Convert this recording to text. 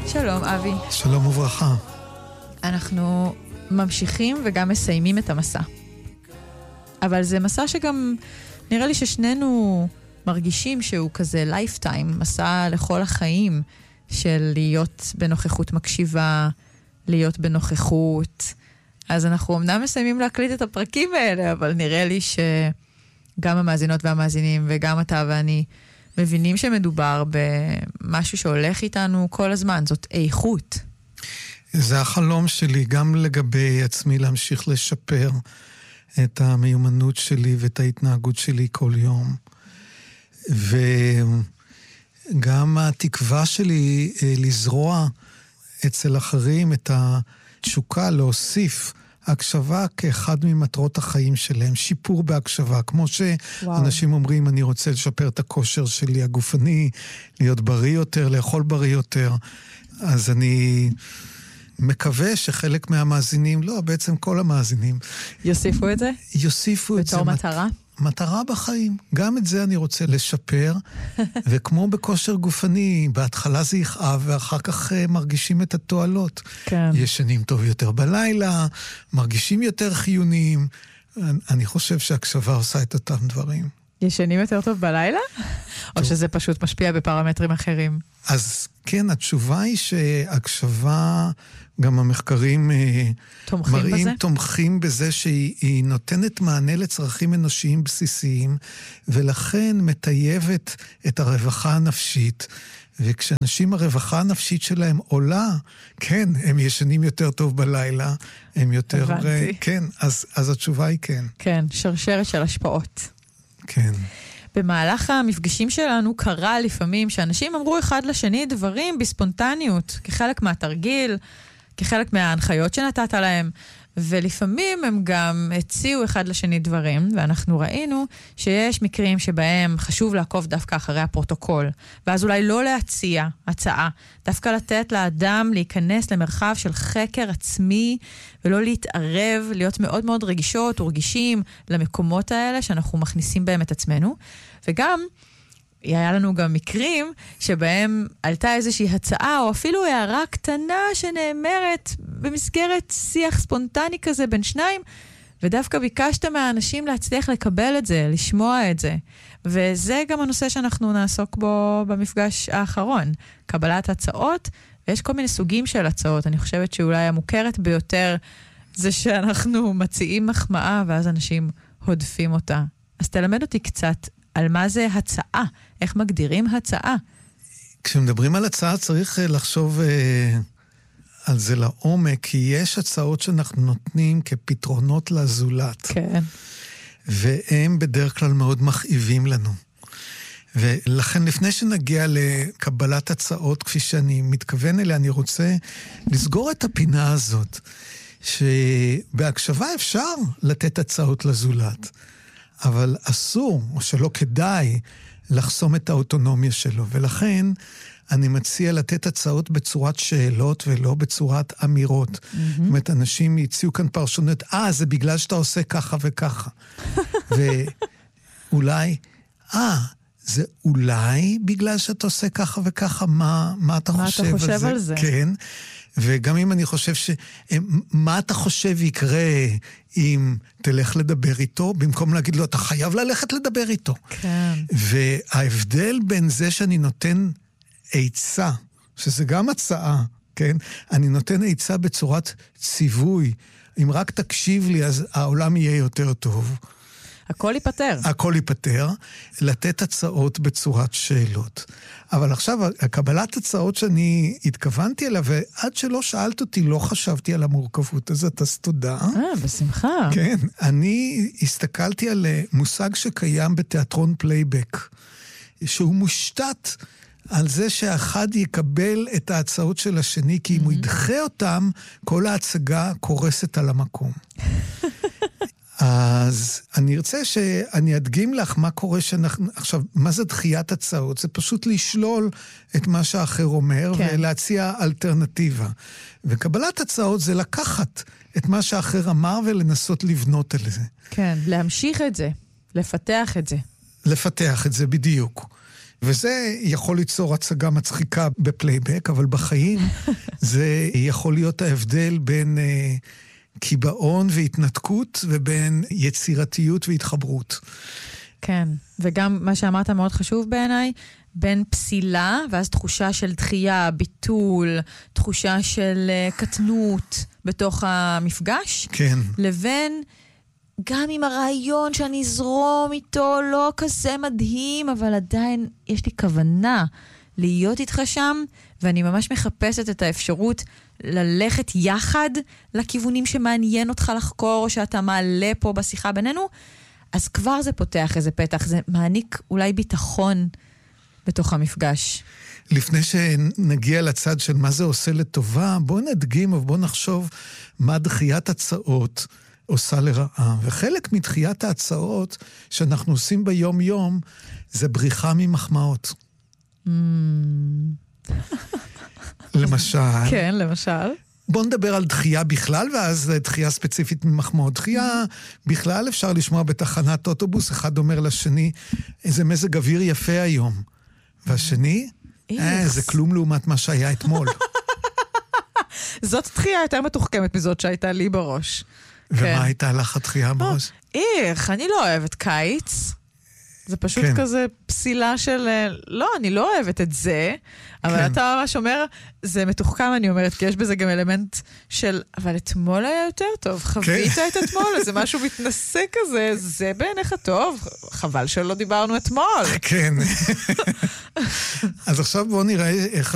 שלום אבי. שלום וברכה. אנחנו ממשיכים וגם מסיימים את המסע. אבל זה מסע שגם נראה לי ששנינו מרגישים שהוא כזה לייפטיים, מסע לכל החיים של להיות בנוכחות מקשיבה, להיות בנוכחות. אז אנחנו אמנם מסיימים להקליט את הפרקים האלה, אבל נראה לי שגם המאזינות והמאזינים וגם אתה ואני מבינים שמדובר במשהו שהולך איתנו כל הזמן, זאת איכות. זה החלום שלי, גם לגבי עצמי להמשיך לשפר את המיומנות שלי ואת ההתנהגות שלי כל יום. וגם התקווה שלי לזרוע אצל אחרים את התשוקה להוסיף הקשבה כאחד ממטרות החיים שלהם, שיפור בהקשבה, כמו שאנשים אומרים, אני רוצה לשפר את הכושר שלי הגופני, להיות בריא יותר, לאכול בריא יותר, אז אני מקווה שחלק מהמאזינים, לא, בעצם כל המאזינים, יוסיפו את זה? יוסיפו את זה. בתור מטרה? מטרה בחיים. גם את זה אני רוצה לשפר, וכמו בכושר גופני, בהתחלה זה יכאב, ואחר כך מרגישים את התועלות. כן. ישנים טוב יותר בלילה, מרגישים יותר חיוניים. אני חושב שהקשבה עושה את אותם דברים. ישנים יותר טוב בלילה? או שזה פשוט משפיע בפרמטרים אחרים? אז כן, התשובה היא שהקשבה, גם המחקרים מראים, תומכים בזה שהיא נותנת מענה לצרכים אנושיים בסיסיים, ולכן מטייבת את הרווחה הנפשית, וכשאנשים הרווחה הנפשית שלהם עולה, כן, הם ישנים יותר טוב בלילה, הם יותר... הבנתי. כן, אז התשובה היא כן. כן, שרשרת של השפעות. כן. במהלך המפגשים שלנו קרה לפעמים שאנשים אמרו אחד לשני דברים בספונטניות, כחלק מהתרגיל, כחלק מההנחיות שנתת להם, ולפעמים הם גם הציעו אחד לשני דברים, ואנחנו ראינו שיש מקרים שבהם חשוב לעקוב דווקא אחרי הפרוטוקול, ואז אולי לא להציע הצעה, דווקא לתת לאדם להיכנס למרחב של חקר עצמי, ולא להתערב, להיות מאוד מאוד רגישות ורגישים למקומות האלה שאנחנו מכניסים בהם את עצמנו, וגם היה לנו גם מקרים שבהם עלתה איזושהי הצעה, או אפילו הערה קטנה שנאמרת במסגרת שיח ספונטני כזה בין שניים, ודווקא ביקשת מהאנשים להצליח לקבל את זה, לשמוע את זה. וזה גם הנושא שאנחנו נעסוק בו במפגש האחרון, קבלת הצעות, ויש כל מיני סוגים של הצעות. אני חושבת שאולי המוכרת ביותר זה שאנחנו מציעים מחמאה, ואז אנשים הודפים אותה. אז תלמד אותי קצת על מה זה הצעה, איך מגדירים הצעה. כשמדברים על הצעה צריך לחשוב על זה לעומק, כי יש הצעות שאנחנו נותנים כפתרונות לזולת. כן. והם בדרך כלל מאוד מכאיבים לנו. ולכן לפני שנגיע לקבלת הצעות, כפי שאני מתכוון אליה, אני רוצה לסגור את הפינה הזאת, שבהקשבה אפשר לתת הצעות לזולת. אבל אסור, או שלא כדאי, לחסום את האוטונומיה שלו. ולכן אני מציע לתת הצעות בצורת שאלות ולא בצורת אמירות. זאת אומרת, אנשים יציעו כאן פרשנות, זה בגלל שאתה עושה ככה וככה. ואולי, זה אולי בגלל שאתה עושה ככה וככה, מה אתה חושב על זה? כן. וגם אם אני חושב מה אתה חושב יקרה אם תלך לדבר איתו, במקום להגיד לו, אתה חייב ללכת לדבר איתו. כן. וההבדל בין זה שאני נותן עצה, שזה גם הצעה, כן? אני נותן עצה בצורת ציווי. אם רק תקשיב לי, אז העולם יהיה יותר טוב. הכל ייפטר. הכל ייפטר, לתת הצעות בצורת שאלות. אבל עכשיו, הקבלת הצעות שאני התכוונתי אליה, ועד שלא שאלת אותי, לא חשבתי על המורכבות הזאת, אז תודה. בשמחה. כן, אני הסתכלתי על מושג שקיים בתיאטרון פלייבק, שהוא מושתת על זה שאחד יקבל את ההצעות של השני, כי אם הוא ידחה אותם, כל ההצגה קורסת על המקום. אז אני ארצה שאני אדגים לך מה קורה שאנחנו... עכשיו, מה זה דחיית הצעות? זה פשוט לשלול את מה שהאחר אומר, כן. ולהציע אלטרנטיבה. וקבלת הצעות זה לקחת את מה שהאחר אמר ולנסות לבנות על זה. כן, להמשיך את זה, לפתח את זה. לפתח את זה בדיוק. וזה יכול ליצור הצגה מצחיקה בפלייבק, אבל בחיים זה יכול להיות ההבדל בין קיבעון והתנתקות, ובין יצירתיות והתחברות. כן, וגם מה שאמרת מאוד חשוב בעיניי, בין פסילה, ואז תחושה של דחייה, ביטול, תחושה של קטנות בתוך המפגש, כן. לבין גם עם הרעיון שאני אזרום איתו לא כזה מדהים, אבל עדיין יש לי כוונה להיות איתך שם, ואני ממש מחפשת את האפשרות ללכת יחד לכיוונים שמעניין אותך לחקור, או שאתה מעלה פה בשיחה בינינו, אז כבר זה פותח איזה פתח, זה מעניק אולי ביטחון בתוך המפגש. לפני שנגיע לצד של מה זה עושה לטובה, בואו נדגים ובואו נחשוב מה דחיית הצעות עושה לרעה. וחלק מדחיית ההצעות שאנחנו עושים ביום-יום, זה בריחה ממחמאות. למשל. כן, למשל. בואו נדבר על דחייה בכלל, ואז דחייה ספציפית ממחמאות. דחייה בכלל אפשר לשמוע בתחנת אוטובוס, אחד אומר לשני, איזה מזג אוויר יפה היום. והשני, זה כלום לעומת מה שהיה אתמול. זאת דחייה יותר מתוחכמת מזאת שהייתה לי בראש. ומה הייתה לך הדחייה בראש? אני לא אוהבת קיץ. זה פשוט כזה פסילה של, לא, אני לא אוהבת את זה, אבל אתה ממש אומר, זה מתוחכם, אני אומרת, כי יש בזה גם אלמנט של, אבל אתמול היה יותר טוב, חווית את אתמול, זה משהו מתנשא כזה, זה בעיניך טוב, חבל שלא דיברנו אתמול. כן. אז עכשיו בואו נראה איך